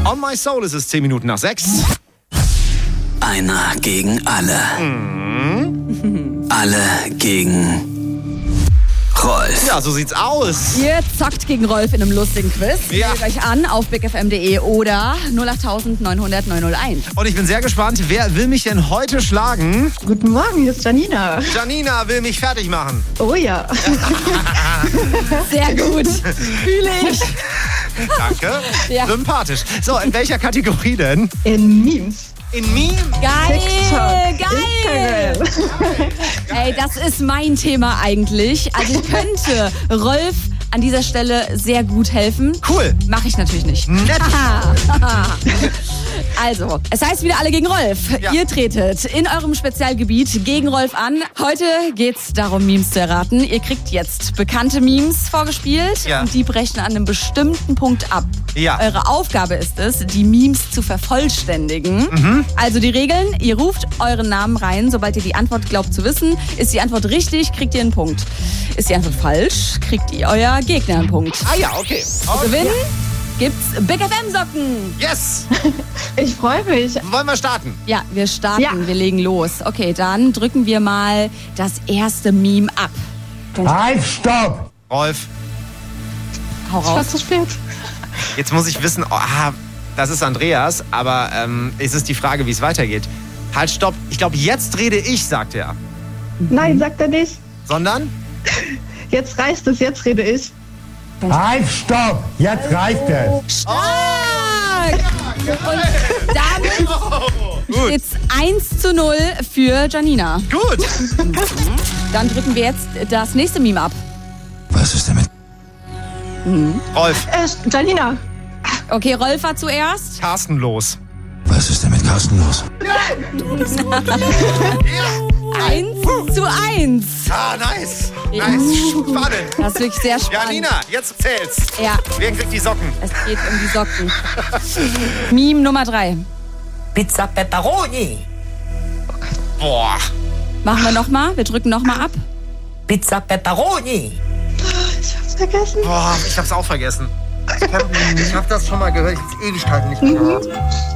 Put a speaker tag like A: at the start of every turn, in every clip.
A: On My Soul ist es 10 Minuten nach 6.
B: Einer gegen alle. Alle gegen Rolf.
A: Ja, so sieht's aus.
C: Ihr zockt gegen Rolf in einem lustigen Quiz.
A: Ja.
C: Meldet euch an auf bigfm.de oder 08900 901.
A: Und ich bin sehr gespannt, wer will mich denn heute schlagen?
D: Guten Morgen, hier ist Janina.
A: Janina will mich fertig machen.
D: Oh ja.
C: Sehr gut. Fühle ich.
A: Danke.
C: Ja.
A: Sympathisch. So, in welcher Kategorie denn?
D: In Memes.
A: In Meme?
C: Geil,
D: TikTok,
C: geil.
D: Instagram.
C: Ey, das ist mein Thema eigentlich. Also ich könnte Rolf an dieser Stelle sehr gut helfen.
A: Cool.
C: Mache ich natürlich nicht.
A: Nett.
C: Also, es heißt wieder alle gegen Rolf.
A: Ja.
C: Ihr tretet in eurem Spezialgebiet gegen Rolf an. Heute geht's darum, Memes zu erraten. Ihr kriegt jetzt bekannte Memes vorgespielt
A: Ja.
C: und die brechen an einem bestimmten Punkt ab.
A: Ja.
C: Eure Aufgabe ist es, die Memes zu vervollständigen. Also die Regeln, ihr ruft euren Namen rein, sobald ihr die Antwort glaubt zu wissen. Ist die Antwort richtig, kriegt ihr einen Punkt. Ist die Antwort falsch, kriegt ihr euer Gegner einen Punkt.
A: Ah ja, okay.
C: Gewinnen gibt's Big FM Socken.
A: Yes.
D: Ich freue mich.
A: Wollen wir starten?
C: Ja, wir starten,
D: Ja.
C: wir legen los. Okay, dann drücken wir mal das erste Meme ab.
E: Halt, stopp!
A: Rolf,
C: Hau
D: Es war
C: raus.
D: zu spät.
A: jetzt muss ich wissen, das ist Andreas, aber es ist die Frage, wie es weitergeht. Halt, stopp. Ich glaube, jetzt rede ich, sagt er.
D: Nein, sagt er nicht.
A: Sondern?
D: Jetzt reicht es, jetzt rede ich.
E: Halt, stopp! Jetzt reicht es!
C: Stark! Und damit
A: Gut.
C: steht's 1:0 für Janina.
A: Gut.
C: Dann drücken wir jetzt das nächste Meme ab.
B: Was ist damit?
A: Rolf,
D: Janina.
C: Okay, Rolf war zuerst.
A: Carsten los.
B: Was ist denn mit Carsten los?
C: 1:1.
A: Ah, nice. Nice. Spannend.
C: Das ist wirklich sehr spannend.
A: Janina, jetzt zählt's.
C: Ja,
A: Wer kriegt die Socken?
C: es geht um die Socken. Meme Nummer 3.
F: Pizza Pepperoni.
A: Boah.
C: Machen wir nochmal. Wir drücken nochmal ab.
F: Pizza Pepperoni.
D: Ich hab's vergessen.
A: Boah, ich hab's auch vergessen. Ich hab das schon mal gehört. Ich hab's Ewigkeiten nicht mehr gehört.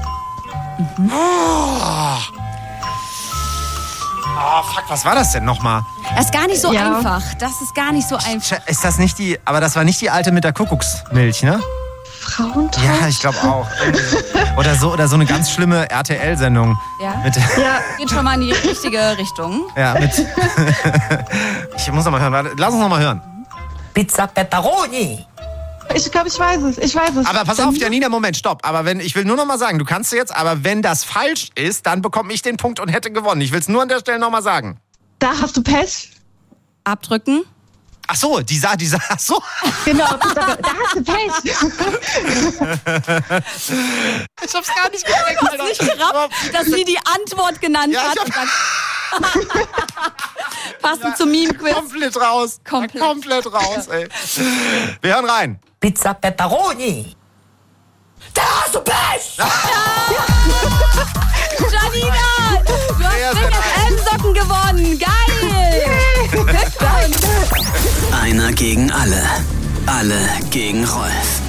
A: Oh, fuck, was war das denn nochmal?
C: Das ist gar nicht so
D: Ja.
C: einfach. Das ist gar nicht so einfach.
A: Ist das nicht die, aber das war nicht die alte mit der Kuckucksmilch, ne?
D: Frauentausch.
A: Ja, ich glaube auch. Oder so eine ganz schlimme RTL-Sendung.
C: Ja.
A: Mit,
D: Ja,
C: Geht schon mal in die richtige Richtung.
A: ja, mit. Ich muss noch mal hören. Warte, lass uns noch mal hören.
F: Pizza Pepperoni.
D: ich glaube, ich weiß es. Ich weiß es.
A: Aber pass auf, Janina, Moment, stopp. Aber ich will nur noch mal sagen, du kannst jetzt, aber wenn das falsch ist, dann bekomme ich den Punkt und hätte gewonnen. Ich will es nur an der Stelle noch mal sagen.
D: Da hast du Pech.
C: Abdrücken.
A: Ach so, ach so.
D: Genau, da hast du Pech.
A: Ich hab's gar nicht gemerkt, Alter.
C: Nicht gerafft, dass sie die Antwort genannt
A: Ja,
C: hat.
A: ich
C: Und dann passend zum Meme-Quiz.
A: Komplett raus.
C: Komplett.
A: Raus, ey. Wir hören rein.
F: Pizza Pepperoni. Da hast du Pech.
C: Janina, du
A: Sehr,
C: hast
A: sehr
C: Big FM-Socken gewonnen. Geil. Glückwunsch.
B: Einer gegen alle. Alle gegen Rolf.